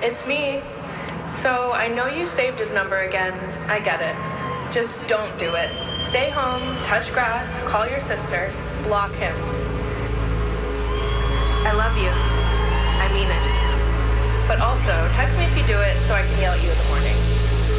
It's me. So I know you saved his number again. I get it. Just don't do it. Stay home, touch grass, call your sister, block him. I love you. I mean it. But also, text me if you do it so I can yell at you in the morning.